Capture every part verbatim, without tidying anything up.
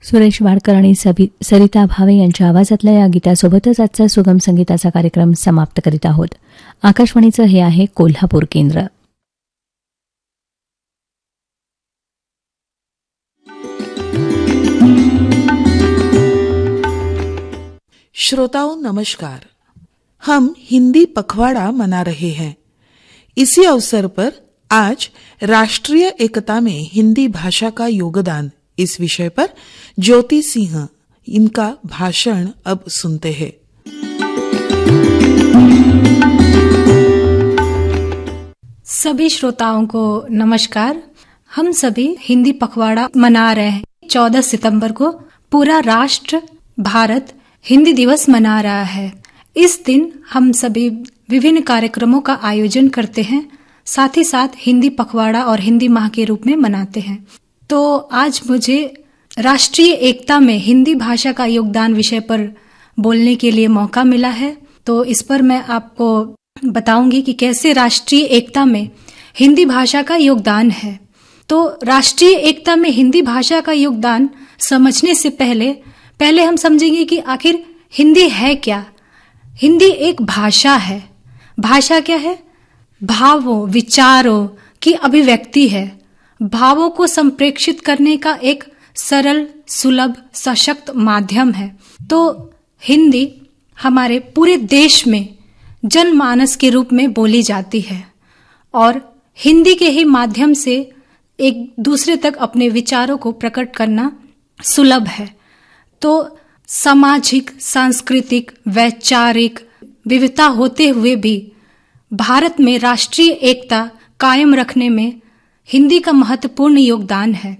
सुरेश वाडकर आणि सरिता भावे यांच्या आवाजातल्या या गीतासोबतच आजचा सुगम संगीताचा कार्यक्रम समाप्त करीत आहोत. आकाशवाणीचं हे आहे कोल्हापूर केंद्र. श्रोताओं नमस्कार. हम हिंदी पखवाड़ा मना रहे हैं. इसी अवसर पर आज राष्ट्रीय एकता में हिंदी भाषा का योगदान इस विषय पर ज्योति सिंह इनका भाषण अब सुनते हैं. सभी श्रोताओं को नमस्कार. हम सभी हिंदी पखवाड़ा मना रहे हैं. चौदह सितंबर को पूरा राष्ट्र भारत हिंदी दिवस मना रहा है. इस दिन हम सभी विभिन्न कार्यक्रमों का आयोजन करते हैं, साथ ही साथ हिंदी पखवाड़ा और हिंदी माह के रूप में मनाते हैं. तो आज मुझे राष्ट्रीय एकता में हिंदी भाषा का योगदान विषय पर बोलने के लिए मौका मिला है. तो इस पर मैं आपको बताऊंगी कि कैसे राष्ट्रीय एकता में हिंदी भाषा का योगदान है. तो राष्ट्रीय एकता में हिंदी भाषा का योगदान समझने से पहले पहले हम समझेंगे कि आखिर हिंदी है क्या. हिंदी एक भाषा है. भाषा क्या है? भावों, विचारों की अभिव्यक्ति है. भावों को संप्रेषित करने का एक सरल, सुलभ, सशक्त माध्यम है. तो हिंदी हमारे पूरे देश में जनमानस के रूप में बोली जाती है और हिंदी के ही माध्यम से एक दूसरे तक अपने विचारों को प्रकट करना सुलभ है. तो सामाजिक, सांस्कृतिक, वैचारिक विविधता होते हुए भी भारत में राष्ट्रीय एकता कायम रखने में हिंदी का महत्वपूर्ण योगदान है.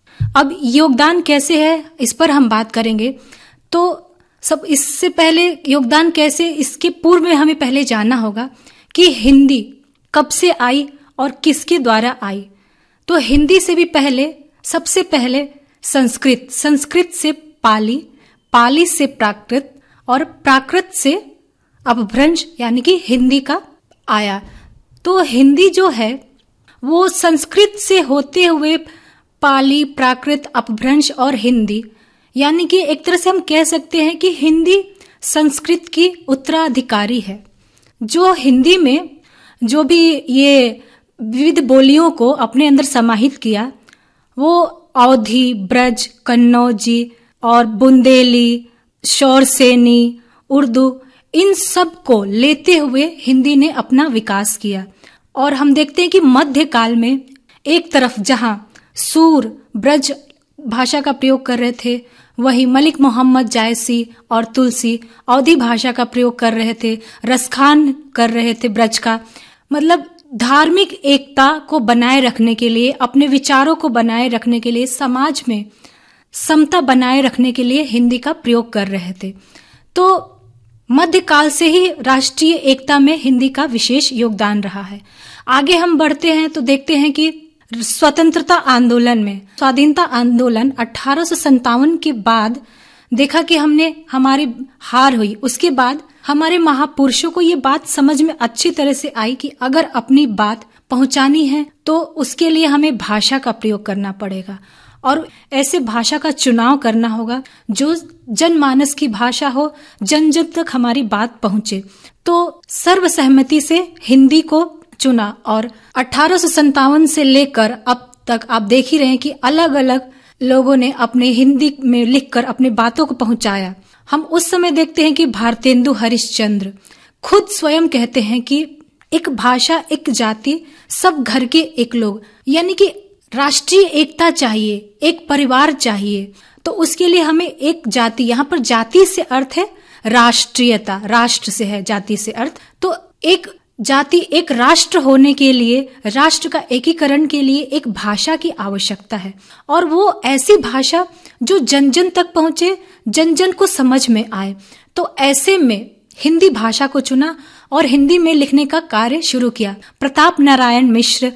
अब योगदान कैसे है इस पर हम बात करेंगे. तो सब इससे पहले योगदान कैसे, इसके पूर्व में हमें पहले जानना होगा कि हिंदी कब से आई और किसके द्वारा आई. तो हिंदी से भी पहले सबसे पहले संस्कृत, संस्कृत से पाली, पाली से प्राकृत और प्राकृत से अपभ्रंश यानी कि हिंदी का आया. तो हिंदी जो है वो संस्कृत से होते हुए पाली, प्राकृत, अपभ्रंश और हिंदी, यानी कि एक तरह से हम कह सकते हैं कि हिंदी संस्कृत की उत्तराधिकारी है. जो हिंदी में जो भी ये विविध बोलियों को अपने अंदर समाहित किया, वो अवधी, ब्रज, कन्नौजी और बुंदेली, शौरसेनी, उर्दू, इन सब को लेते हुए हिंदी ने अपना विकास किया. और हम देखते हैं कि मध्यकाल में एक तरफ जहां सूर, ब्रज भाषा का प्रयोग कर रहे थे, वही मलिक मोहम्मद जायसी और तुलसी अवधी भाषा का प्रयोग कर रहे थे, रसखान कर रहे थे ब्रज का. मतलब धार्मिक एकता को बनाए रखने के लिए, अपने विचारों को बनाए रखने के लिए, समाज में समता बनाए रखने के लिए हिंदी का प्रयोग कर रहे थे. तो मध्यकाल से ही राष्ट्रीय एकता में हिंदी का विशेष योगदान रहा है. आगे हम बढ़ते हैं तो देखते हैं कि स्वतंत्रता आंदोलन में, स्वाधीनता आंदोलन अठारह सौ संतावन के बाद देखा कि हमने हमारी हार हुई. उसके बाद हमारे महापुरुषों को ये बात समझ में अच्छी तरह से आई कि अगर अपनी बात पहुंचानी है तो उसके लिए हमें भाषा का प्रयोग करना पड़ेगा और ऐसे भाषा का चुनाव करना होगा जो जनमानस की भाषा हो, जन जन तक हमारी बात पहुंचे. तो सर्वसहमति से हिंदी को चुना और अठारह सौ संतावन से लेकर अब तक आप देख ही रहे हैं कि अलग अलग लोगों ने अपने हिंदी में लिखकर अपनी बातों को पहुंचाया. हम उस समय देखते हैं कि भारतेंदु हरिश्चंद्र खुद स्वयं कहते हैं कि एक भाषा, एक जाति, सब घर के एक लोग, यानी कि राष्ट्रीय एकता चाहिए, एक परिवार चाहिए. तो उसके लिए हमें एक जाति, यहाँ पर जाति से अर्थ है राष्ट्रीयता, राष्ट्र से है जाति से अर्थ. तो एक जाति, एक राष्ट्र होने के लिए, राष्ट्र का एकीकरण के लिए एक भाषा की आवश्यकता है और वो ऐसी भाषा जो जन जन तक पहुंचे, जन जन को समझ में आए. तो ऐसे में हिंदी भाषा को चुना और हिंदी में लिखने का कार्य शुरू किया. प्रताप नारायण मिश्र